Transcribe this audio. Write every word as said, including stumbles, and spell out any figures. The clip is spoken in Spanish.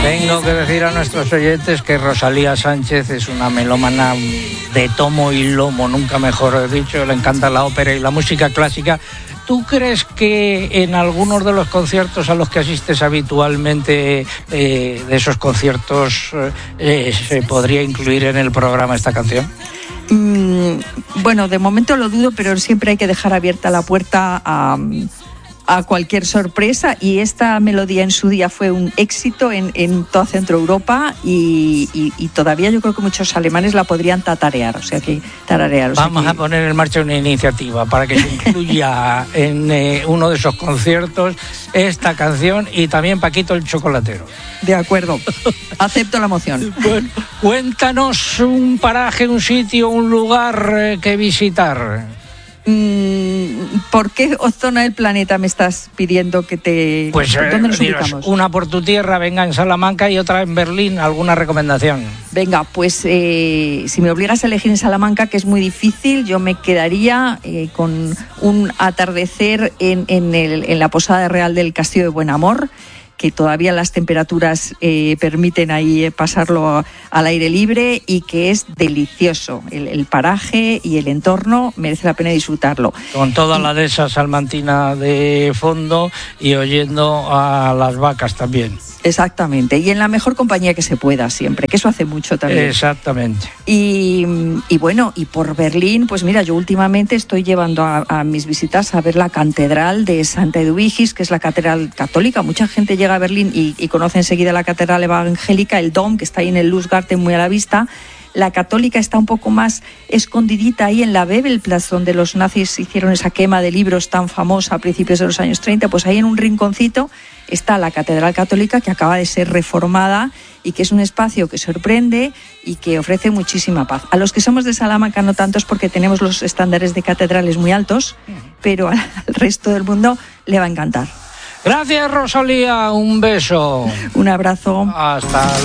Tengo que decir a nuestros oyentes que Rosalía Sánchez es una melómana de tomo y lomo, nunca mejor dicho. Le encanta la ópera y la música clásica. ¿Tú crees que en algunos de los conciertos a los que asistes habitualmente, eh, de esos conciertos, eh, se podría incluir en el programa esta canción? Mm, bueno, de momento lo dudo, pero siempre hay que dejar abierta la puerta a... a cualquier sorpresa, y esta melodía en su día fue un éxito en, en toda Centro Europa y, y, y todavía yo creo que muchos alemanes la podrían tatarear, o sea que tararear. O sea Vamos que... a poner en marcha una iniciativa para que se incluya en eh, uno de esos conciertos esta canción y también Paquito el Chocolatero. De acuerdo, acepto la moción. Bueno, cuéntanos un paraje, un sitio, un lugar eh, que visitar. ¿Por qué zona del planeta me estás pidiendo que te... Pues ¿dónde nos eh, ubicamos? Una por tu tierra, venga, en Salamanca, y otra en Berlín. ¿Alguna recomendación? Venga, pues eh, si me obligas a elegir en Salamanca, que es muy difícil, yo me quedaría eh, con un atardecer en, en, el, en la Posada Real del Castillo de Buenamor, que todavía las temperaturas eh, permiten ahí pasarlo al aire libre y que es delicioso. El, el paraje y el entorno merece la pena disfrutarlo. Con toda y, la dehesa salmantina de fondo y oyendo a las vacas también. Exactamente, y en la mejor compañía que se pueda siempre, que eso hace mucho también. Exactamente. Y, y bueno, y por Berlín, pues mira, yo últimamente estoy llevando a, a mis visitas a ver la Catedral de Santa Edwigis, que es la catedral católica. Mucha gente llega a Berlín y, y conoce enseguida la catedral evangélica, el Dom, que está ahí en el Lustgarten muy a la vista. La católica está un poco más escondidita ahí en la Bebelplatz, donde los nazis hicieron esa quema de libros tan famosa a principios de los años treinta. Pues ahí en un rinconcito está la Catedral Católica, que acaba de ser reformada y que es un espacio que sorprende y que ofrece muchísima paz. A los que somos de Salamanca no tantos, porque tenemos los estándares de catedrales muy altos, pero al resto del mundo le va a encantar. Gracias, Rosalía, un beso. Un abrazo. Hasta luego.